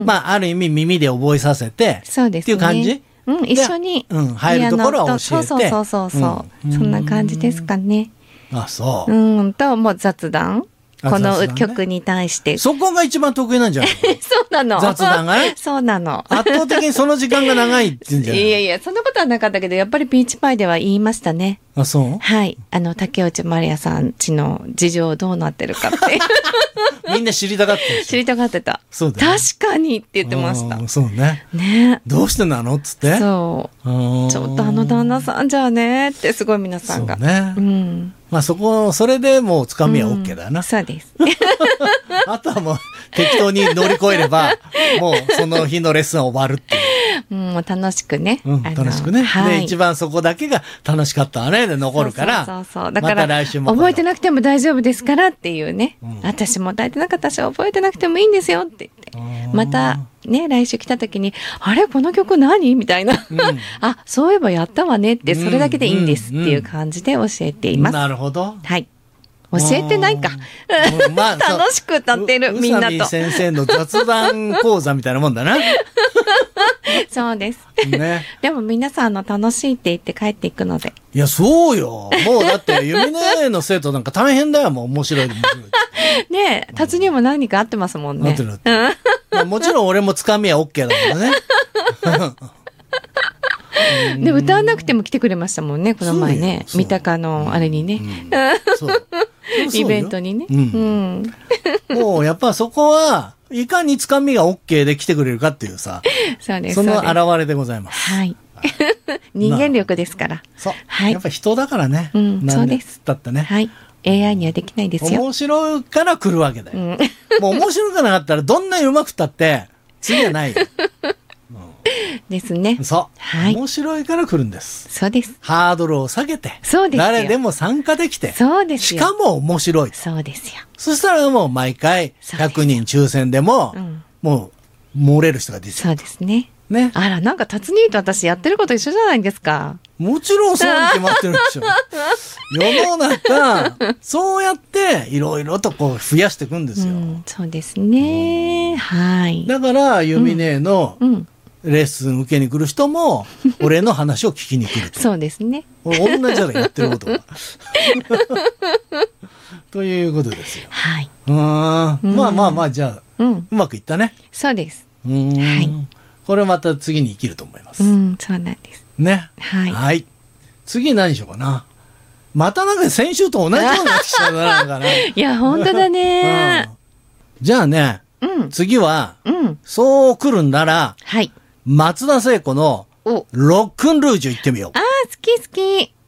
まあ、ある意味耳で覚えさせて、 そうですね。 っていう感じ？ うん、一緒に。 入るところは教えて。 そう。そんな感じですかね。 あ、そう。 と、もう雑談。この曲に対して。 そこが一番得意なんじゃないそうなの。 雑談がね。 そうなの。 圧倒的にその時間が長いって言うんじゃないいや、そんなことはなかったけど、やっぱりピーチパイでは言いましたね。 あ、そうはい。竹内まりやさんちの事情どうなってるかって。 みんな知りたがってる。 知りたがってた。 そうだね。 確かにって言ってました。 そうね。 ね。 どうしてなのっつって。 そう。ちょっと旦那さんじゃあねってすごい皆さんが。 そうね。まあそれでもうつかみは OK だな。 そうです。 あとはもう適当に乗り越えれば、もうその日のレッスンは終わるっていう。 もう楽しくね。 楽しくね。で、一番そこだけが楽しかったわねで残るから。 そう。だから、 また来週も覚えてなくても大丈夫ですからっていうね。私も抱いてなかったし、覚えてなくてもいいんですよって言って。また、ね、来週来た時に、あれこの曲何みたいな。あ、そういえばやったわねって、それだけでいいんですっていう感じで教えています。 なるほど。 はい。教えてないか。楽しく歌ってる、みんなと。 宇佐美先生の雑談講座みたいなもんだな。 そうです。 ね。 でも皆さん楽しいって言って帰っていくので。 いや、そうよ。もうだって、ゆみねの生徒なんか大変だよ、もう面白い。 ねえ、達にも何か合ってますもんね。 合ってる。もちろん俺もつかみは OK だけどね。 で、歌わなくても来てくれましたもんね、この前ね。三鷹のあれにね。イベントにね。もうやっぱそこは、いかにつかみが OK で来てくれるかっていうさ、 そうです。 その表れでございます。 はい。人間力ですから。 そう。やっぱ人だからね。 そうです。 だってね。 はい。AI にはできないですよ。 面白いから来るわけだよ。もう面白くなかったらどんなに上手くったって、次はないよ。 ですね。 そう。面白いから来るんです。 そうです。 ハードルを下げて。 そうですよ。 誰でも参加できて。 そうですよ。しかも面白い。 そうですよ。 そしたらもう毎回100人抽選でも、もう漏れる人が出てる。 そうですね。 ね。 あら、なんか達兄と私やってること一緒じゃないですか。 もちろんそうに決まってるでしょ。世の中、そうやっていろいろとこう増やしていくんですよ。 そうですね。はい。 だから、ユミネのレッスン受けに来る人も、俺の話を聞きに来ると。 そうですね。 同じじゃない、やってることが。ということですよ。 はい。 まあ、じゃあ、うまくいったね。 そうです。 はい。これまた次に生きると思います。 そうなんです。 ね。 はい。 次何しようかな。またなんか先週と同じようになってきちゃうな、なんかね。 いや、本当だね。 じゃあね、次は、そう来るんなら、松田聖子のロックンルージュ行ってみよう。 好き好き。